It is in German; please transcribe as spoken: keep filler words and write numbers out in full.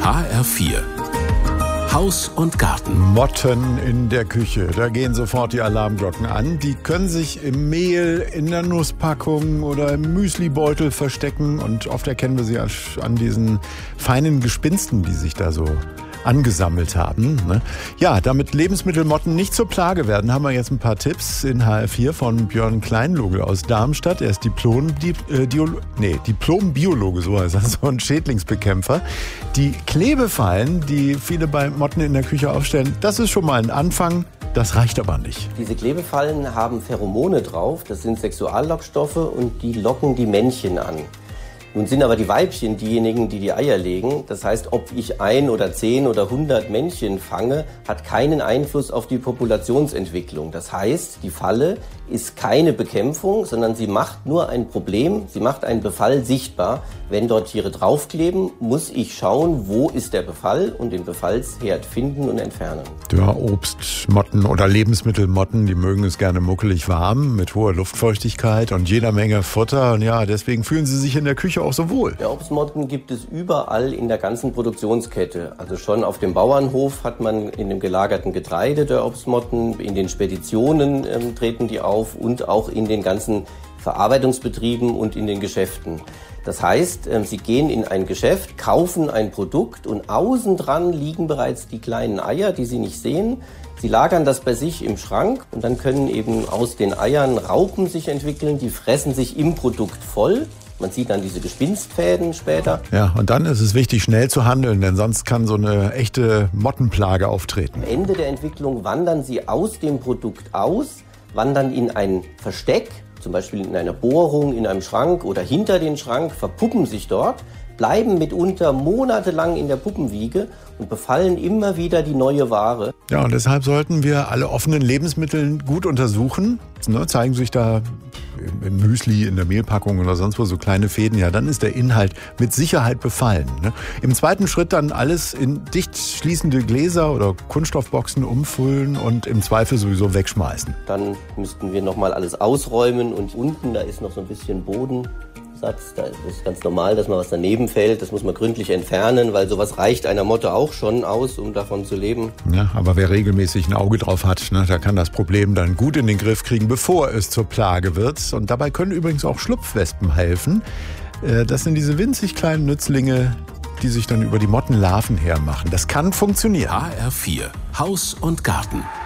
H R vier Haus und Garten. Motten in der Küche, da gehen sofort die Alarmglocken an. Die können sich im Mehl, in der Nusspackung oder im Müslibeutel verstecken. Und oft erkennen wir sie an diesen feinen Gespinsten, die sich da so angesammelt haben. Ja, damit Lebensmittelmotten nicht zur Plage werden, haben wir jetzt ein paar Tipps in H R vier von Björn Kleinlogel aus Darmstadt. Er ist Diplom, Di, äh, Diolo, nee, Diplom-Biologe, so heißt das, und Schädlingsbekämpfer. Die Klebefallen, die viele bei Motten in der Küche aufstellen, das ist schon mal ein Anfang. Das reicht aber nicht. Diese Klebefallen haben Pheromone drauf, das sind Sexuallockstoffe und die locken die Männchen an. Nun sind aber die Weibchen diejenigen, die die Eier legen. Das heißt, ob ich ein oder zehn oder hundert Männchen fange, hat keinen Einfluss auf die Populationsentwicklung. Das heißt, die Falle ist keine Bekämpfung, sondern sie macht nur ein Problem, sie macht einen Befall sichtbar. Wenn dort Tiere draufkleben, muss ich schauen, wo ist der Befall und den Befallsherd finden und entfernen. Ja, Obstmotten oder Lebensmittelmotten, die mögen es gerne muckelig warm mit hoher Luftfeuchtigkeit und jeder Menge Futter. Und ja, deswegen fühlen sie sich in der Küche auch so wohl. Ja, Obstmotten gibt es überall in der ganzen Produktionskette. Also schon auf dem Bauernhof hat man in dem gelagerten Getreide der Obstmotten, in den Speditionen ähm, treten die auf und auch in den ganzen Verarbeitungsbetrieben und in den Geschäften. Das heißt, ähm, Sie gehen in ein Geschäft, kaufen ein Produkt und außen dran liegen bereits die kleinen Eier, die Sie nicht sehen. Sie lagern das bei sich im Schrank und dann können eben aus den Eiern Raupen sich entwickeln, die fressen sich im Produkt voll. Man sieht dann diese Gespinstfäden später. Ja, und dann ist es wichtig, schnell zu handeln, denn sonst kann so eine echte Mottenplage auftreten. Am Ende der Entwicklung wandern sie aus dem Produkt aus, wandern in ein Versteck, zum Beispiel in einer Bohrung, in einem Schrank oder hinter den Schrank, verpuppen sich dort, bleiben mitunter monatelang in der Puppenwiege und befallen immer wieder die neue Ware. Ja, und deshalb sollten wir alle offenen Lebensmittel gut untersuchen. Ne, zeigen sich da im Müsli, in der Mehlpackung oder sonst wo so kleine Fäden, ja, dann ist der Inhalt mit Sicherheit befallen. Ne? Im zweiten Schritt dann alles in dicht schließende Gläser oder Kunststoffboxen umfüllen und im Zweifel sowieso wegschmeißen. Dann müssten wir nochmal alles ausräumen und unten, da ist noch so ein bisschen Boden. Da ist es ganz normal, dass mal was daneben fällt. Das muss man gründlich entfernen, weil sowas reicht einer Motte auch schon aus, um davon zu leben. Ja, aber wer regelmäßig ein Auge drauf hat, ne, der kann das Problem dann gut in den Griff kriegen, bevor es zur Plage wird. Und dabei können übrigens auch Schlupfwespen helfen. Das sind diese winzig kleinen Nützlinge, die sich dann über die Mottenlarven hermachen. Das kann funktionieren. H R vier Haus und Garten.